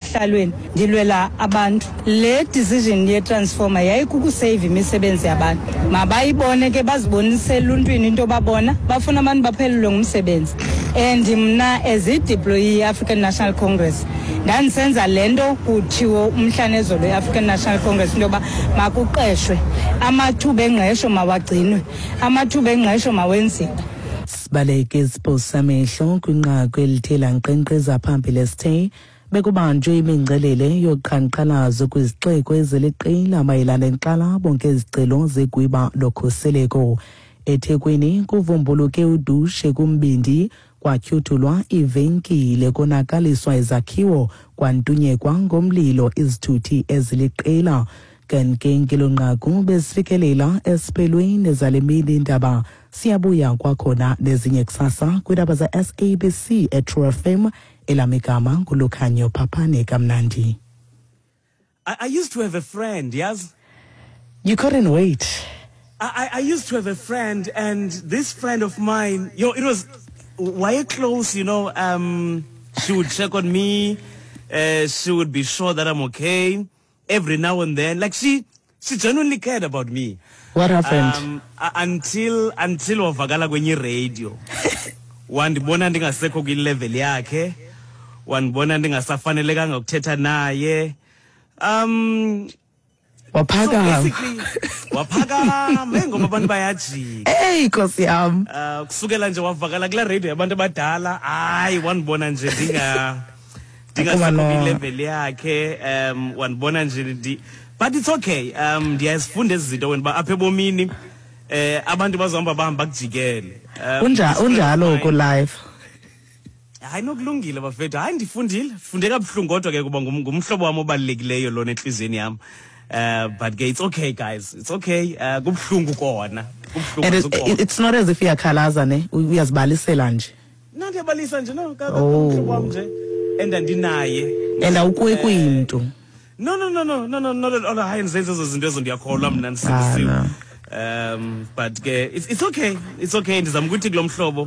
ekuhlalweni ndilwela abantu. Le decision ye-transformer yayikukusave imisebenzi yabantu. Mabayibone ke bazibonise eluntwini into babona bafuna abantu baphelelwe ngumsebenzi. And mna as i-deployee African National Congress ndandisenza lento kuthiwo umhlanezolo ye-African National Congress into yoba makuqeshwe amathuba engqesho mawagcinwe amathuba engqesho mawenziwe. Sibaleke isiposa amehlo kwinqaku elithe lankqenkqeza phambili esithe bekubanjwe imingcelele yoqhankqalazo kwizixeko eziliqela mayelana nenkxalabo ngezicelo zegwiba lokhuseleko. eThekwini kuvumbuluke udushe kumbindi kwatyhuthulwa ivenkile konakaliswa izakhiwo kwantunyekwa ngomlilo izithuthi eziliqela. Kankenke lonqaku besifikelela esiphelweni zale mini ndaba. Siyabuya kwakhona nezinye kusasa kwindaba za SABC True FM elamigama nguLukhanyo Phapane Kamnandi. I used to have a friend, yes? You couldn't wait. I used to have a friend, and this friend of mine, it was wire close, she would check on me, she would be sure that I'm okay every now and then. Like she genuinely cared about me. What happened? Until wavakala kwenye radio. Wandibona ndingasekho kwi-level yakhe. Wandibona ndingasafanelekanga ukuthetha naye. Waphakama. Waphakama ngoba abantu bayajika. Hey Nkosi yami. Kusukela nje wavakala kula radio yabantu abadala. Hayi wandibona nje ndingasekho kwi-level yakhe. Wandibona nje but it's okay. Ndiyazifunda izinto wena apha ebomini abantu bazohamba bahamba kujikele. Unjalo ku live. Hayi nokulungile bafethu. Hayi ndifundile. Funde kabuhlungu kodwa ke kuba ngumhlobo wami obalulekileyo lona enhlizweni yami. But it's okay guys. It's okay. Kubuhlungu kona. And it's not as if uyakhalaza ne uyazibalisela nje. Ndiyabalisa nje no umhlobo wami nje andinaye. And awukwe kuyinto. No, not at all. Hayi nzenze ezo zinto ezo ndiyakholwa mna ndisindisiwe. But ke it's okay. It's okay ndizama ukuthi kulo mhlobo.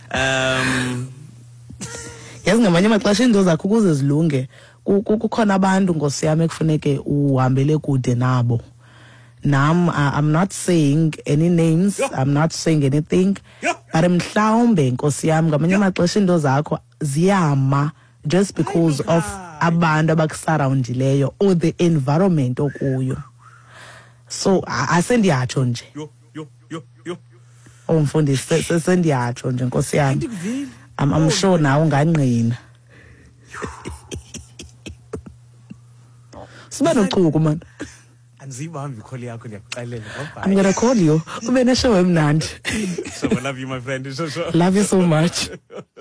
Yazi ngamanye amaxesha into zakho ukuze zilunge kukhona abantu Nkosi yami ekufuneke uhambele kude nabo. Nam I'm not saying any names, I'm not saying anything. But mhlawumbe Nkosi yami ngamanye amaxesha into zakho ziyama just because of abantu abakusurroundileyo or the environment okuyo. So asendiyatsho nje. Mfundisi sendiyatsho nje Nkosi yami. I'm sure nawe ungangqina. Siba nochuku man. Anzibahambi call yakho ndiyakuxelela. I'm gonna call you. Ube neshow emnandi. So I love you my friend. Love you so much.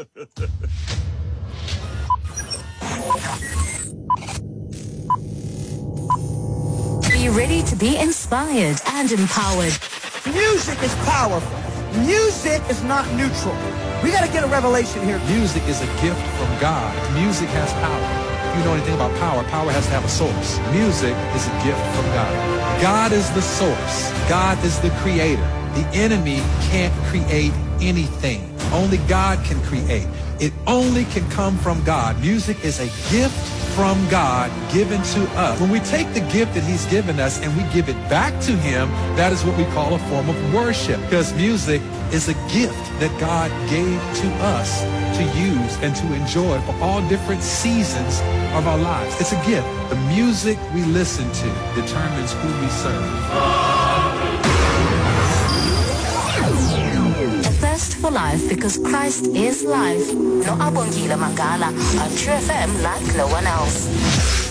Be ready to be inspired and empowered. Music is powerful. Music is not neutral. We got to get a revelation here. Music is a gift from God. Music has power. If you know anything about power, power has to have a source. Music is a gift from God. God is the source. God is the creator. The enemy can't create anything. Only God can create. It only can come from God. Music is a gift from God given to us. When we take the gift that he's given us and we give it back to him, that is what we call a form of worship. Because music is a gift that God gave to us to use and to enjoy for all different seasons of our lives. It's a gift. The music we listen to determines who we serve. Thirst for life because Christ is life. No Abongile Mangala on True FM like no one else.